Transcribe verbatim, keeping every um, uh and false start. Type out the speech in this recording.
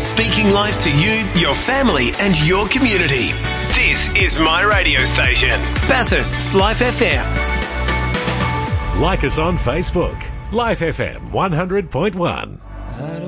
Speaking life to you, your family and your community. This is my radio station, Bathurst's Life F M. Like us on Facebook, Life F M one hundred point one.